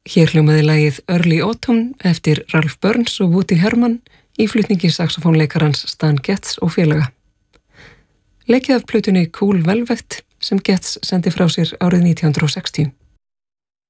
Hér hljómaði lagið Early Autumn eftir Ralph Burns og Woody Herman í flutningi saxofónleikarans Stan Getz og félaga. Leikið af plötunni Cool Velvet sem Getz sendi frá sér árið 1960.